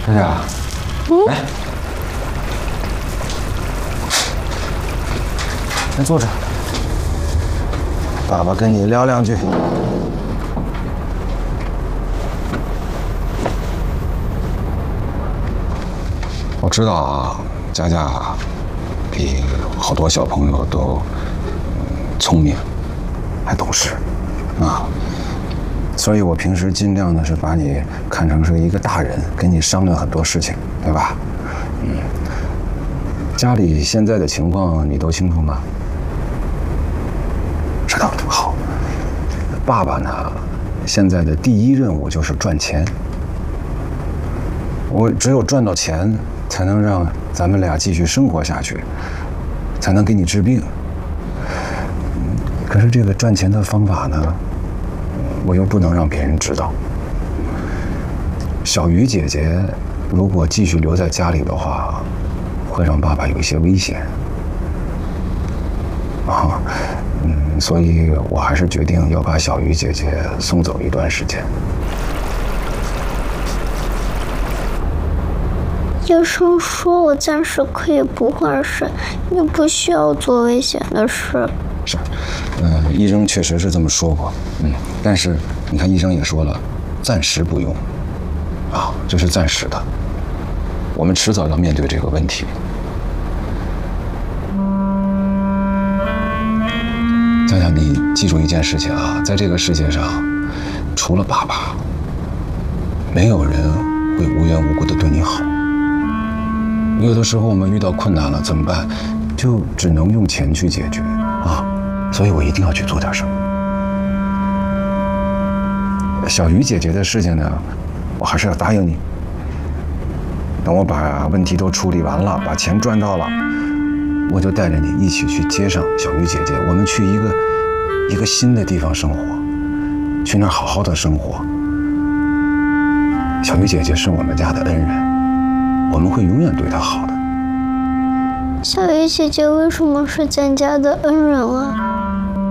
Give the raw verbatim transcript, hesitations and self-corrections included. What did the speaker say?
佳佳，来，先坐着，爸爸跟你聊两句。我知道啊，佳佳比好多小朋友都聪明，还懂事啊。 所以我平时尽量的是把你看成是一个大人，跟你商量很多事情，对吧？嗯，家里现在的情况你都清楚吗？知道，好。爸爸呢，现在的第一任务就是赚钱。我只有赚到钱，才能让咱们俩继续生活下去，才能给你治病。可是这个赚钱的方法呢？ 我又不能让别人知道。小鱼姐姐如果继续留在家里的话，会让爸爸有一些危险。啊，嗯，所以我还是决定要把小鱼姐姐送走一段时间。 医生说我暂时可以不换肾，也不需要做危险的事。 是，嗯、呃，医生确实是这么说过，嗯，但是你看，医生也说了，暂时不用，啊，这是暂时的，我们迟早要面对这个问题。佳佳，你记住一件事情啊，在这个世界上，除了爸爸，没有人会无缘无故的对你好。有的时候我们遇到困难了怎么办？就只能用钱去解决啊。 所以我一定要去做点什么。小鱼姐姐的事情呢，我还是要答应你。等我把问题都处理完了，把钱赚到了，我就带着你一起去接上小鱼姐姐，我们去一个一个新的地方生活，去那儿好好的生活。小鱼姐姐是我们家的恩人，我们会永远对她好的。 小鱼姐姐为什么是咱家的恩人啊？